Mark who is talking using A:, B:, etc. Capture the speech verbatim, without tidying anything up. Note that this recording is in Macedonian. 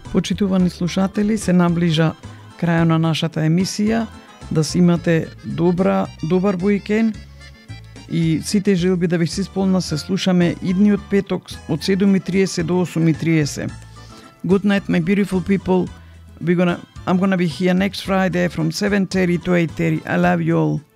A: Почитувани слушатели, се наближа крајот на нашата емисија. Да си имате добра, добар уикенд и сите желби да ви се исполна. Се слушаме идниот петок од седум и триесет до осум и триесет. Good night, my beautiful people. We're gonna, I'm gonna be here next Friday from seven thirty to eight thirty. I love you all.